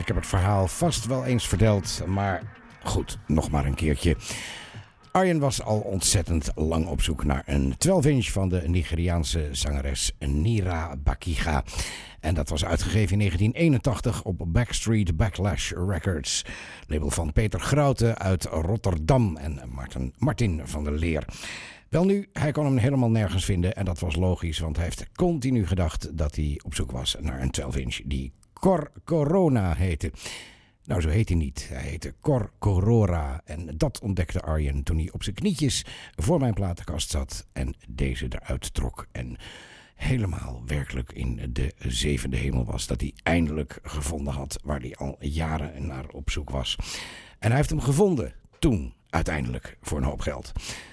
Ik heb het verhaal vast wel eens verteld, maar goed, nog maar een keertje. Arjen was al ontzettend lang op zoek naar een 12-inch van de Nigeriaanse zangeres Nira Bakiga. En dat was uitgegeven in 1981 op Backstreet Backlash Records. Label van Peter Groute uit Rotterdam en Martin van der Leer. Welnu, hij kon hem helemaal nergens vinden en dat was logisch, want hij heeft continu gedacht dat hij op zoek was naar een 12-inch die Cor Corona heette. Nou, zo heet hij niet. Hij heette Cor Corora. En dat ontdekte Arjen toen hij op zijn knietjes voor mijn platenkast zat en deze eruit trok. En helemaal werkelijk in de zevende hemel was. Dat hij eindelijk gevonden had waar hij al jaren naar op zoek was. En hij heeft hem gevonden toen, uiteindelijk, voor een hoop geld.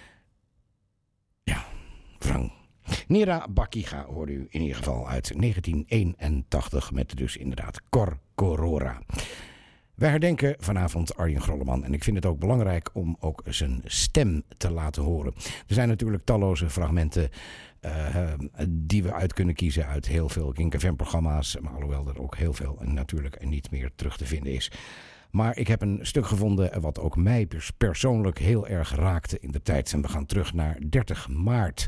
Ja, Frank. Nira Bakiga hoorde u in ieder geval uit 1981 met dus inderdaad Cor Corora. Wij herdenken vanavond Arjen Grolleman en ik vind het ook belangrijk om ook zijn stem te laten horen. Er zijn natuurlijk talloze fragmenten die we uit kunnen kiezen uit heel veel Kink FM-programma's, maar alhoewel er ook heel veel natuurlijk niet meer terug te vinden is. Maar ik heb een stuk gevonden wat ook mij persoonlijk heel erg raakte in de tijd. En we gaan terug naar 30 maart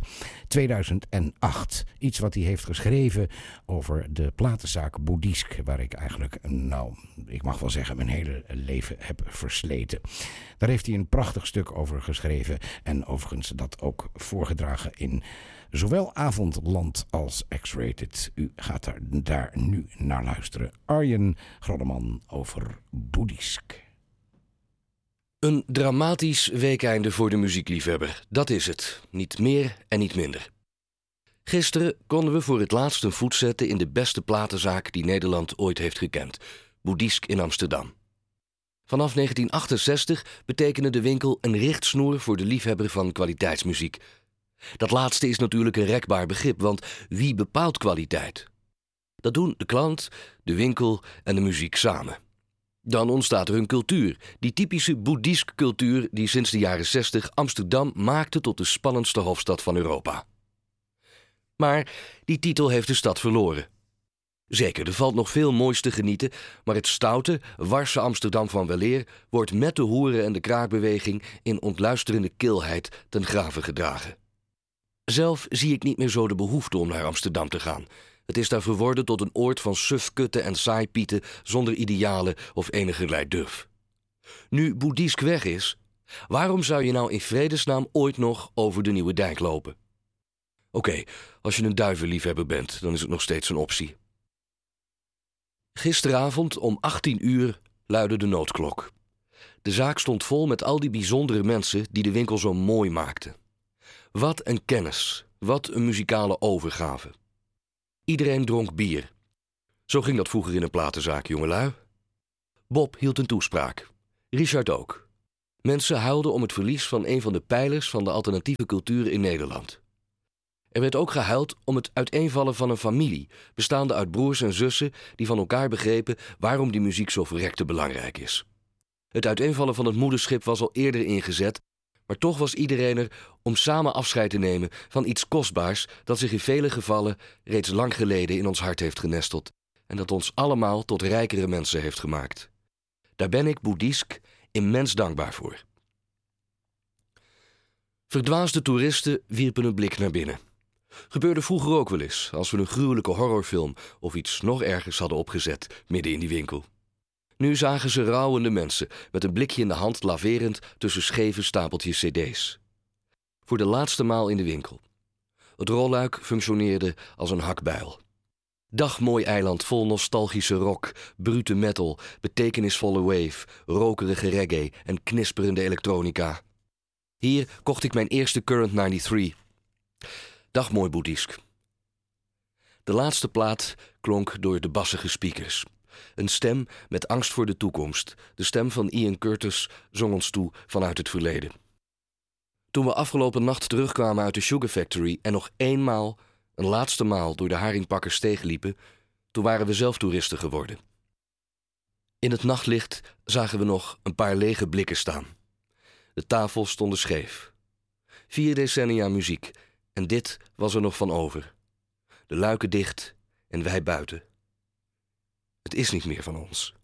2008. Iets wat hij heeft geschreven over de platenzaak Boeddhisk. Waar ik eigenlijk, ik mag wel zeggen, mijn hele leven heb versleten. Daar heeft hij een prachtig stuk over geschreven. En overigens dat ook voorgedragen in zowel Avondland als X-Rated. U gaat daar nu naar luisteren. Arjen Grolleman over Boeddhisk. Een dramatisch weekeinde voor de muziekliefhebber. Dat is het. Niet meer en niet minder. Gisteren konden we voor het laatst een voet zetten in de beste platenzaak die Nederland ooit heeft gekend. Boeddhisk in Amsterdam. Vanaf 1968 betekende de winkel een richtsnoer voor de liefhebber van kwaliteitsmuziek. Dat laatste is natuurlijk een rekbaar begrip, want wie bepaalt kwaliteit? Dat doen de klant, de winkel en de muziek samen. Dan ontstaat er een cultuur, die typische boeddhisk cultuur die sinds de jaren 60 Amsterdam maakte tot de spannendste hoofdstad van Europa. Maar die titel heeft de stad verloren. Zeker, er valt nog veel moois te genieten, maar het stoute, warse Amsterdam van weleer wordt met de hoeren en de kraakbeweging in ontluisterende kilheid ten grave gedragen. Zelf zie ik niet meer zo de behoefte om naar Amsterdam te gaan. Het is daar verworden tot een oord van sufkutten en saaipieten zonder idealen of enigerlei durf. Nu Boeddhisk weg is, waarom zou je nou in vredesnaam ooit nog over de Nieuwe Dijk lopen? Oké, als je een duivenliefhebber bent, dan is het nog steeds een optie. Gisteravond om 18 uur luidde de noodklok. De zaak stond vol met al die bijzondere mensen die de winkel zo mooi maakten. Wat een kennis, wat een muzikale overgave. Iedereen dronk bier. Zo ging dat vroeger in een platenzaak, jongelui. Bob hield een toespraak. Richard ook. Mensen huilden om het verlies van een van de pijlers van de alternatieve cultuur in Nederland. Er werd ook gehuild om het uiteenvallen van een familie, bestaande uit broers en zussen die van elkaar begrepen waarom die muziek zo verrekte belangrijk is. Het uiteenvallen van het moederschip was al eerder ingezet, maar toch was iedereen er om samen afscheid te nemen van iets kostbaars dat zich in vele gevallen reeds lang geleden in ons hart heeft genesteld en dat ons allemaal tot rijkere mensen heeft gemaakt. Daar ben ik, Boeddhisk, immens dankbaar voor. Verdwaasde toeristen wierpen een blik naar binnen. Gebeurde vroeger ook wel eens, als we een gruwelijke horrorfilm of iets nog ergers hadden opgezet midden in die winkel. Nu zagen ze rouwende mensen met een blikje in de hand laverend tussen scheve stapeltjes cd's. Voor de laatste maal in de winkel. Het rolluik functioneerde als een hakbijl. Dagmooi eiland vol nostalgische rock, brute metal, betekenisvolle wave, rokerige reggae en knisperende elektronica. Hier kocht ik mijn eerste Current 93. Dagmooi Boeddhisk. De laatste plaat klonk door de bassige speakers. Een stem met angst voor de toekomst. De stem van Ian Curtis zong ons toe vanuit het verleden. Toen we afgelopen nacht terugkwamen uit de Sugar Factory en nog eenmaal, een laatste maal door de haringpakkerssteeg liepen, toen waren we zelf toeristen geworden. In het nachtlicht zagen we nog een paar lege blikken staan. De tafels stonden scheef. 4 decennia muziek en dit was er nog van over. De luiken dicht en wij buiten. Het is niet meer van ons.